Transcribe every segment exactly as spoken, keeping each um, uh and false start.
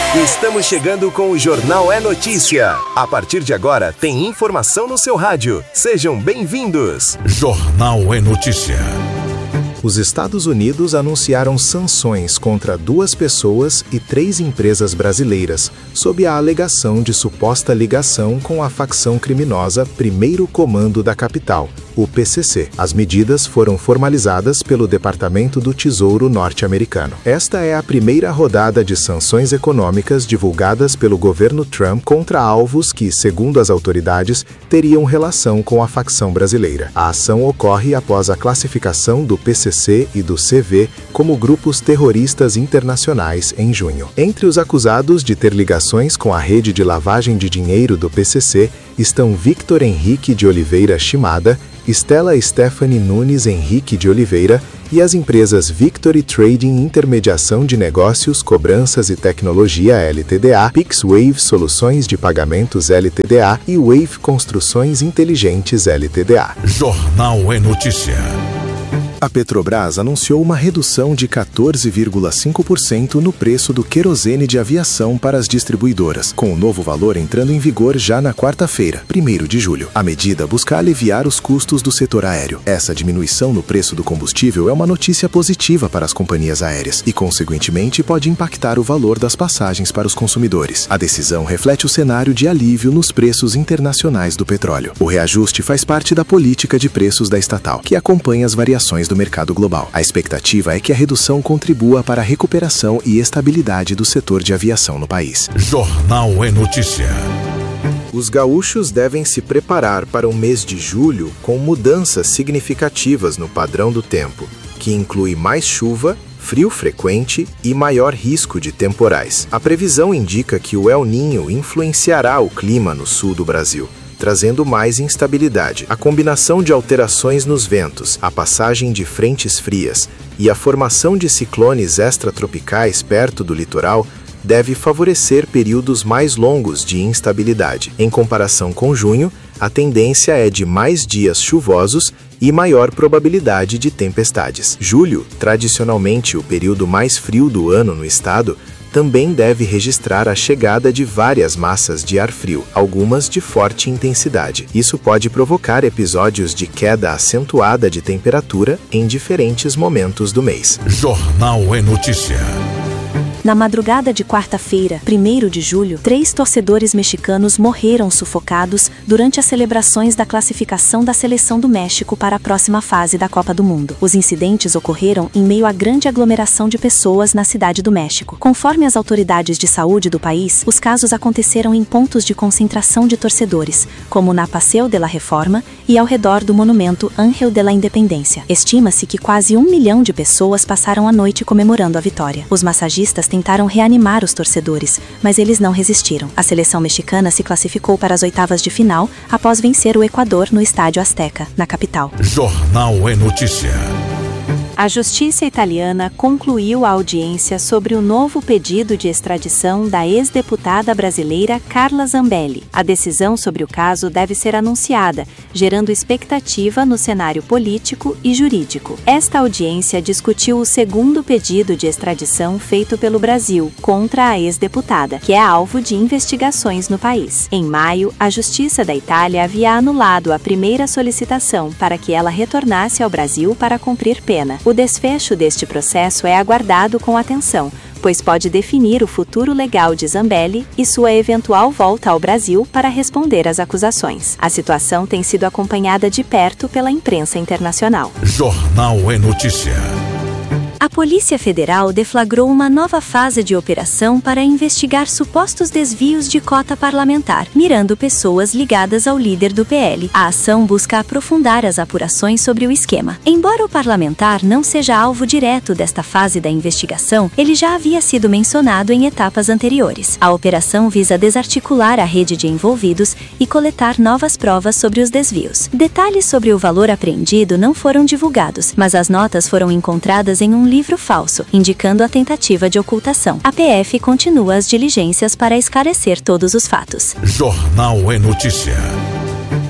Estamos chegando com o Jornal é Notícia. A partir de agora, tem informação no seu rádio. Sejam bem-vindos. Jornal é Notícia. Os Estados Unidos anunciaram sanções contra duas pessoas e três empresas brasileiras, sob a alegação de suposta ligação com a facção criminosa Primeiro Comando da Capital, o P C C. As medidas foram formalizadas pelo Departamento do Tesouro norte-americano. Esta é a primeira rodada de sanções econômicas divulgadas pelo governo Trump contra alvos que, segundo as autoridades, teriam relação com a facção brasileira. A ação ocorre após a classificação do P C C e do C V como grupos terroristas internacionais em junho. Entre os acusados de ter ligações com a rede de lavagem de dinheiro do P C C estão Victor Henrique de Oliveira Shimada, Stella Stephanie Nunes Henrique de Oliveira e as empresas Victory Trading Intermediação de Negócios, Cobranças e Tecnologia L T D A, PixWave Soluções de Pagamentos L T D A e Wave Construções Inteligentes L T D A. Jornal é Notícia. A Petrobras anunciou uma redução de quatorze vírgula cinco por cento no preço do querosene de aviação para as distribuidoras, com o novo valor entrando em vigor já na quarta-feira, primeiro de julho. A medida busca aliviar os custos do setor aéreo. Essa diminuição no preço do combustível é uma notícia positiva para as companhias aéreas e, consequentemente, pode impactar o valor das passagens para os consumidores. A decisão reflete o cenário de alívio nos preços internacionais do petróleo. O reajuste faz parte da política de preços da estatal, que acompanha as variações do mercado global. A expectativa é que a redução contribua para a recuperação e estabilidade do setor de aviação no país. Jornal é Notícia. Os gaúchos devem se preparar para o mês de julho com mudanças significativas no padrão do tempo, que inclui mais chuva, frio frequente e maior risco de temporais. A previsão indica que o El Niño influenciará o clima no sul do Brasil, trazendo mais instabilidade. A combinação de alterações nos ventos, a passagem de frentes frias e a formação de ciclones extratropicais perto do litoral deve favorecer períodos mais longos de instabilidade. Em comparação com junho, a tendência é de mais dias chuvosos e maior probabilidade de tempestades. Julho, tradicionalmente o período mais frio do ano no estado, também deve registrar a chegada de várias massas de ar frio, algumas de forte intensidade. Isso pode provocar episódios de queda acentuada de temperatura em diferentes momentos do mês. Jornal é Notícia. Na madrugada de quarta-feira, primeiro de julho, três torcedores mexicanos morreram sufocados durante as celebrações da classificação da seleção do México para a próxima fase da Copa do Mundo. Os incidentes ocorreram em meio à grande aglomeração de pessoas na cidade do México. Conforme as autoridades de saúde do país, os casos aconteceram em pontos de concentração de torcedores, como na Paseo de la Reforma e ao redor do monumento Ángel de la Independência. Estima-se que quase um milhão de pessoas passaram a noite comemorando a vitória. Os massagistas tentaram reanimar os torcedores, mas eles não resistiram. A seleção mexicana se classificou para as oitavas de final após vencer o Equador no Estádio Azteca, na capital. Jornal é Notícia. A Justiça italiana concluiu a audiência sobre o novo pedido de extradição da ex-deputada brasileira Carla Zambelli. A decisão sobre o caso deve ser anunciada, gerando expectativa no cenário político e jurídico. Esta audiência discutiu o segundo pedido de extradição feito pelo Brasil contra a ex-deputada, que é alvo de investigações no país. Em maio, a Justiça da Itália havia anulado a primeira solicitação para que ela retornasse ao Brasil para cumprir pena. O desfecho deste processo é aguardado com atenção, pois pode definir o futuro legal de Zambelli e sua eventual volta ao Brasil para responder às acusações. A situação tem sido acompanhada de perto pela imprensa internacional. Jornal é Notícia. A Polícia Federal deflagrou uma nova fase de operação para investigar supostos desvios de cota parlamentar, mirando pessoas ligadas ao líder do P L. A ação busca aprofundar as apurações sobre o esquema. Embora o parlamentar não seja alvo direto desta fase da investigação, ele já havia sido mencionado em etapas anteriores. A operação visa desarticular a rede de envolvidos e coletar novas provas sobre os desvios. Detalhes sobre o valor apreendido não foram divulgados, mas as notas foram encontradas em um livro falso, indicando a tentativa de ocultação. A P F continua as diligências para esclarecer todos os fatos. Jornal é Notícia.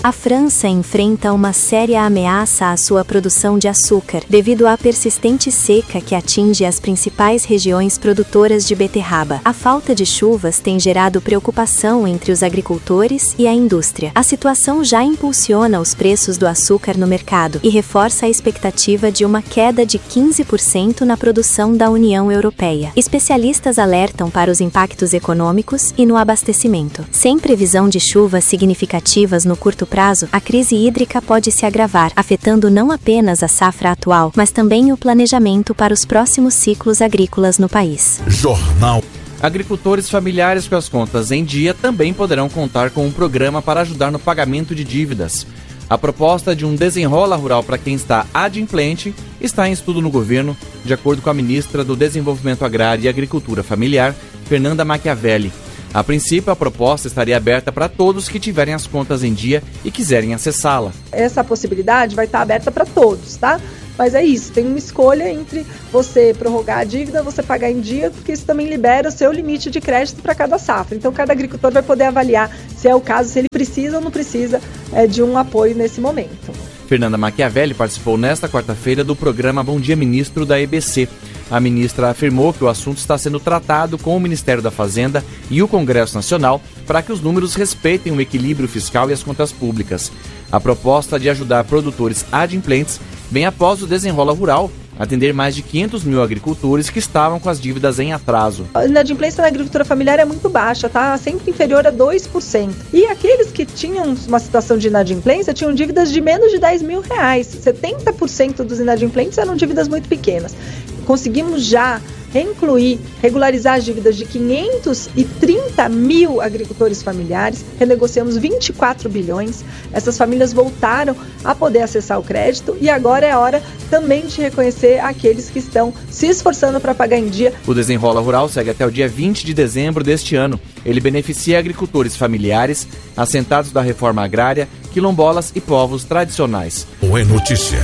A França enfrenta uma séria ameaça à sua produção de açúcar, devido à persistente seca que atinge as principais regiões produtoras de beterraba. A falta de chuvas tem gerado preocupação entre os agricultores e a indústria. A situação já impulsiona os preços do açúcar no mercado e reforça a expectativa de uma queda de quinze por cento na produção da União Europeia. Especialistas alertam para os impactos econômicos e no abastecimento. Sem previsão de chuvas significativas no curto prazo, a crise hídrica pode se agravar, afetando não apenas a safra atual, mas também o planejamento para os próximos ciclos agrícolas no país. Jornal. Agricultores familiares com as contas em dia também poderão contar com um programa para ajudar no pagamento de dívidas. A proposta de um desenrola rural para quem está adimplente está em estudo no governo, de acordo com a ministra do Desenvolvimento Agrário e Agricultura Familiar, Fernanda Machiavelli. A princípio, a proposta estaria aberta para todos que tiverem as contas em dia e quiserem acessá-la. Essa possibilidade vai estar aberta para todos, tá? Mas é isso, tem uma escolha entre você prorrogar a dívida, você pagar em dia, porque isso também libera o seu limite de crédito para cada safra. Então, cada agricultor vai poder avaliar se é o caso, se ele precisa ou não precisa é, de um apoio nesse momento. Fernanda Machiavelli participou nesta quarta-feira do programa Bom Dia Ministro da E B C. A ministra afirmou que o assunto está sendo tratado com o Ministério da Fazenda e o Congresso Nacional para que os números respeitem o equilíbrio fiscal e as contas públicas. A proposta de ajudar produtores adimplentes vem após o Desenrola Rural atender mais de quinhentos mil agricultores que estavam com as dívidas em atraso. A inadimplência na agricultura familiar é muito baixa, tá? Sempre inferior a dois por cento. E aqueles que tinham uma situação de inadimplência tinham dívidas de menos de dez mil reais. setenta por cento dos inadimplentes eram dívidas muito pequenas. Conseguimos já reincluir, regularizar as dívidas de quinhentos e trinta mil agricultores familiares, renegociamos vinte e quatro bilhões, essas famílias voltaram a poder acessar o crédito e agora é a hora também de reconhecer aqueles que estão se esforçando para pagar em dia. O Desenrola Rural segue até o dia vinte de dezembro deste ano. Ele beneficia agricultores familiares, assentados da reforma agrária, quilombolas e povos tradicionais. O É Notícia.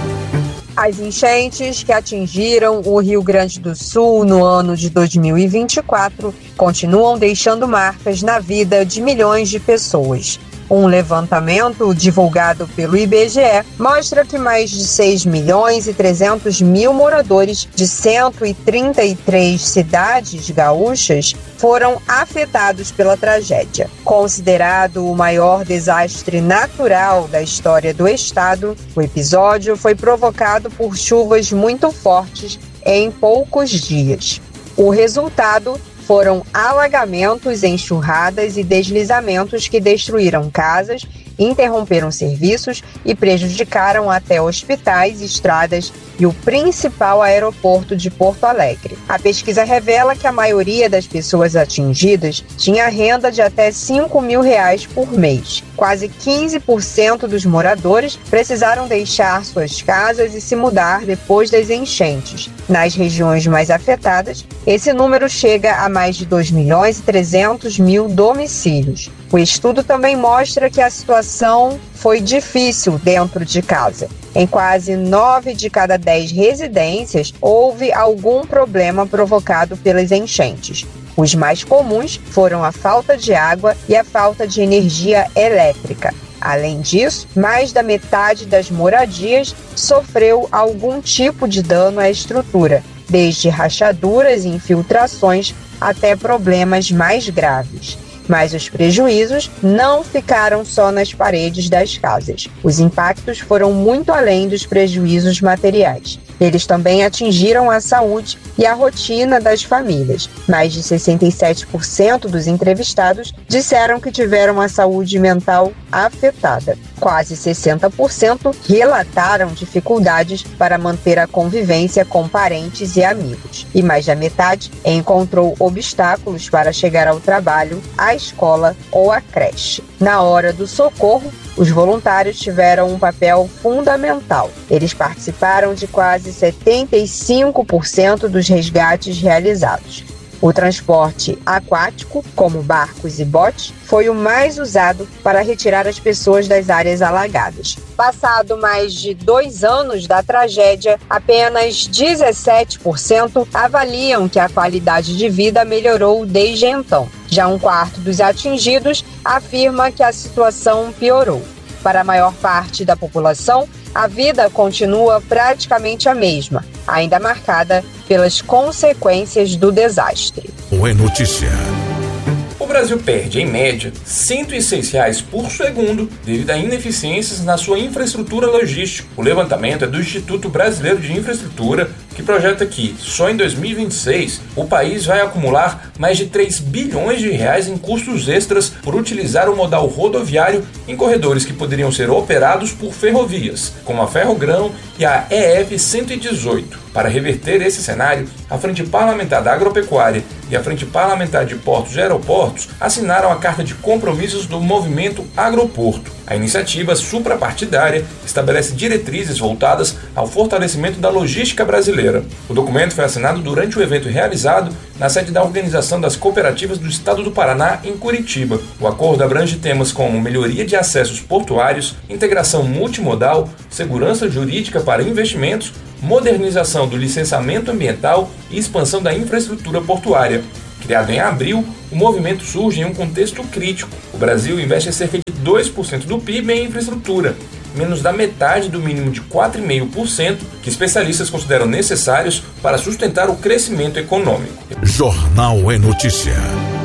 As enchentes que atingiram o Rio Grande do Sul no ano de dois mil e vinte e quatro continuam deixando marcas na vida de milhões de pessoas. Um levantamento divulgado pelo I B G E mostra que mais de seis milhões e trezentos mil moradores de cento e trinta e três cidades gaúchas foram afetados pela tragédia. Considerado o maior desastre natural da história do estado, o episódio foi provocado por chuvas muito fortes em poucos dias. O resultado foram alagamentos, enxurradas e deslizamentos que destruíram casas, interromperam serviços e prejudicaram até hospitais, estradas e o principal aeroporto de Porto Alegre. A pesquisa revela que a maioria das pessoas atingidas tinha renda de até cinco mil reais por mês. Quase quinze por cento dos moradores precisaram deixar suas casas e se mudar depois das enchentes. Nas regiões mais afetadas, esse número chega a mais de dois milhões e trezentos mil domicílios. O estudo também mostra que a situação foi difícil dentro de casa. Em quase nove de cada dez residências, houve algum problema provocado pelas enchentes. Os mais comuns foram a falta de água e a falta de energia elétrica. Além disso, mais da metade das moradias sofreu algum tipo de dano à estrutura, desde rachaduras e infiltrações até problemas mais graves. Mas os prejuízos não ficaram só nas paredes das casas. Os impactos foram muito além dos prejuízos materiais. Eles também atingiram a saúde e a rotina das famílias. Mais de sessenta e sete por cento dos entrevistados disseram que tiveram a saúde mental afetada. Quase sessenta por cento relataram dificuldades para manter a convivência com parentes e amigos. E mais da metade encontrou obstáculos para chegar ao trabalho, à escola ou à creche. Na hora do socorro, os voluntários tiveram um papel fundamental. Eles participaram de quase setenta e cinco por cento dos resgates realizados. O transporte aquático, como barcos e botes, foi o mais usado para retirar as pessoas das áreas alagadas. Passado mais de dois anos da tragédia, apenas dezessete por cento avaliam que a qualidade de vida melhorou desde então. Já um quarto dos atingidos afirma que a situação piorou. Para a maior parte da população, a vida continua praticamente a mesma, ainda marcada pelas consequências do desastre. Não é notícia. O Brasil perde, em média, cento e seis reais por segundo devido a ineficiências na sua infraestrutura logística. O levantamento é do Instituto Brasileiro de Infraestrutura, que projeta que, só em dois mil e vinte e seis, o país vai acumular mais de três bilhões de reais em custos extras por utilizar o modal rodoviário em corredores que poderiam ser operados por ferrovias, como a Ferrogrão e a E F cento e dezoito. Para reverter esse cenário, a Frente Parlamentar da Agropecuária e a Frente Parlamentar de Portos e Aeroportos assinaram a Carta de Compromissos do Movimento Agroporto. A iniciativa suprapartidária estabelece diretrizes voltadas ao fortalecimento da logística brasileira. O documento foi assinado durante o evento realizado na sede da Organização das Cooperativas do Estado do Paraná, em Curitiba. O acordo abrange temas como melhoria de acessos portuários, integração multimodal, segurança jurídica para investimentos, modernização do licenciamento ambiental e expansão da infraestrutura portuária. Criado em abril, o movimento surge em um contexto crítico. O Brasil investe cerca de dois por cento do P I B em infraestrutura, menos da metade do mínimo de quatro vírgula cinco por cento que especialistas consideram necessários para sustentar o crescimento econômico. Jornal é Notícia.